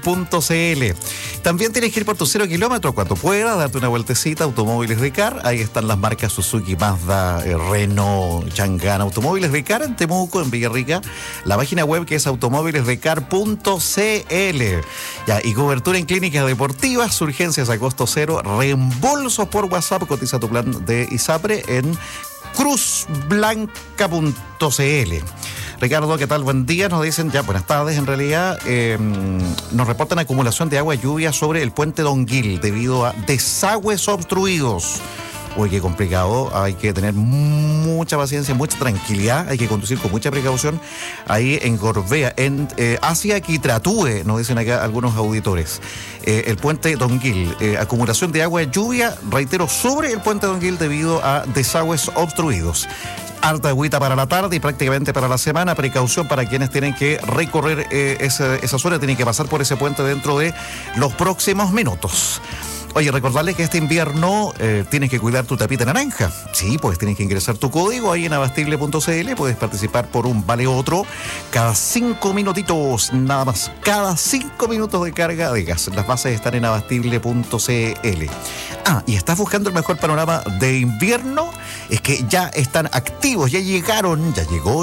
.cl. También tienes que ir por tu 0 kilómetros cuando puedas, darte una vueltecita. Automóviles Ricard, ahí están las marcas Suzuki, Mazda, Renault, Chang'an. Automóviles Ricard en Temuco, en Villarrica. La página web que es automóvilesricard.cl. Ya, y cobertura en clínicas deportivas, urgencias a costo cero, reembolsos por WhatsApp. Cotiza tu plan de ISAPRE en cruzblanca.cl. Ricardo, ¿qué tal? Buen día. Nos dicen, ya, buenas tardes, en realidad, nos reportan acumulación de agua y lluvia sobre el puente Don Gil debido a desagües obstruidos. Uy, qué complicado. Hay que tener mucha paciencia, mucha tranquilidad. Hay que conducir con mucha precaución ahí en Gorbea, hacia Quitratúe, nos dicen acá algunos auditores. El puente Don Gil, acumulación de agua y lluvia, reitero, sobre el puente Don Gil debido a desagües obstruidos. Harta agüita para la tarde y prácticamente para la semana. Precaución para quienes tienen que recorrer esa zona, tienen que pasar por ese puente dentro de los próximos minutos. Oye, recordarles que este invierno tienes que cuidar tu tapita naranja. Sí, pues tienes que ingresar tu código ahí en abastible.cl. Puedes participar por un vale otro cada 5 minutitos, nada más. Cada 5 minutos de carga de gas. Las bases están en abastible.cl. Y estás buscando el mejor panorama de invierno. Es que ya están activos, llegaron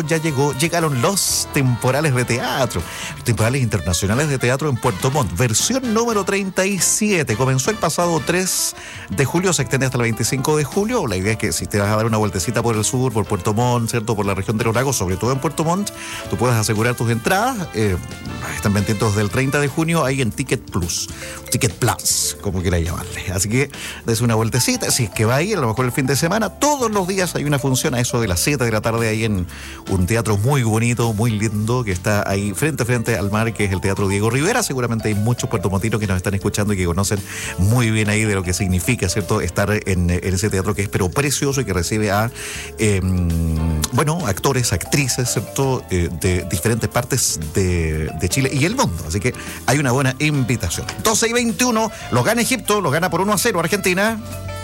los temporales de teatro. Los temporales internacionales de teatro en Puerto Montt. Versión número 37. Comenzó el pasado 3 de julio, se extiende hasta el 25 de julio. La idea es que si te vas a dar una vueltecita por el sur, por Puerto Montt, ¿cierto? Por la región de los lagos, sobre todo en Puerto Montt, tú puedas asegurar tus entradas. Están vendiendo desde el 30 de junio ahí en Ticket Plus, como quieras llamarle. Así que des una vueltecita, si es que va a ir, a lo mejor el fin de semana, todos los días hay una función a eso de las 7 de la tarde ahí en un teatro muy bonito, muy lindo, que está ahí frente a frente al mar, que es el Teatro Diego Rivera. Seguramente hay muchos puertomontinos que nos están escuchando y que conocen muy bien ahí de lo que significa, ¿cierto?, estar en ese teatro que es pero precioso y que recibe a actores, actrices, ¿cierto?, de diferentes partes de Chile y el mundo. Así que hay una buena invitación. 12:21, lo gana Egipto, lo gana por 1-0 Argentina.